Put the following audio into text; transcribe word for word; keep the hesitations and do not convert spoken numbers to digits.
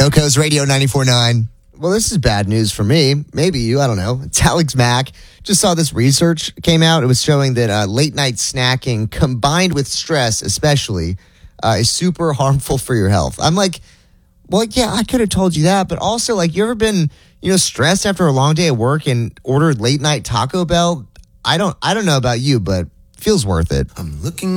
Coco's Radio ninety-four point nine. Well, this is bad news for me. Maybe you, I don't know. It's Alex Mack. Just saw this research came out. It was showing that uh, late night snacking combined with stress especially uh, is super harmful for your health. I'm like, well, yeah, I could have told you that. But also, like, you ever been, you know, stressed after a long day at work and ordered late night Taco Bell? I don't, I don't know about you, but feels worth it. I'm looking